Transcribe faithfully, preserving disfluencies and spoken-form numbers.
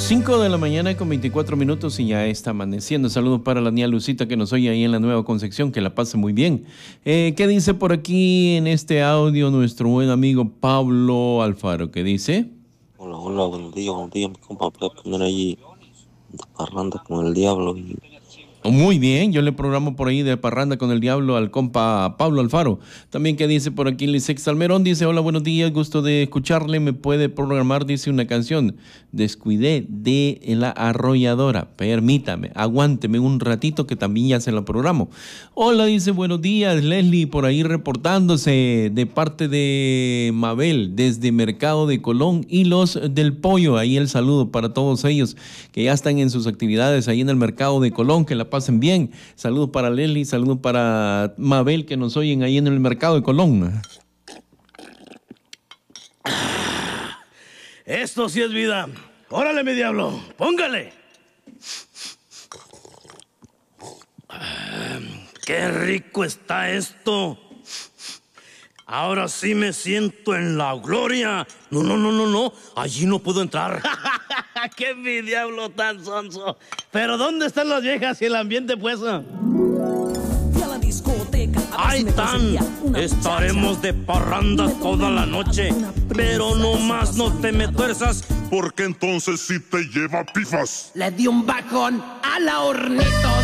cinco de la mañana con veinticuatro minutos y ya está amaneciendo. Saludos para la niña Lucita que nos oye ahí en la Nueva Concepción, que la pase muy bien. Eh, ¿Qué dice por aquí en este audio nuestro buen amigo Pablo Alfaro? ¿Qué dice? Hola, hola, buenos días, buenos días, mi compa. Voy a poner ahí de parranda con el diablo y... Muy bien, yo le programo por ahí de parranda con el diablo al compa Pablo Alfaro. También que dice por aquí Lisex Salmerón, dice, hola, buenos días, gusto de escucharle, me puede programar, dice, una canción, Descuidé, de La Arrolladora. Permítame, aguánteme un ratito que también ya se la programo. Hola, dice, buenos días, Leslie, por ahí reportándose de parte de Mabel, desde Mercado de Colón y los del Pollo. Ahí el saludo para todos ellos que ya están en sus actividades ahí en el Mercado de Colón, que la pasen bien. Saludos para Leslie, saludos para Mabel que nos oyen ahí en el Mercado de Colón. Esto sí es vida. Órale, mi diablo, póngale. Qué rico está esto. Ahora sí me siento en la gloria. No, no, no, no, no. Allí no puedo entrar. ¡Qué mi diablo tan sonso! Pero ¿dónde están las viejas y el ambiente, pues? ¡Ahí están! Estaremos de parranda toda la noche. Pero nomás no te me tuerzas, porque entonces sí te lleva pifas. Le di un bajón a la Hornitos.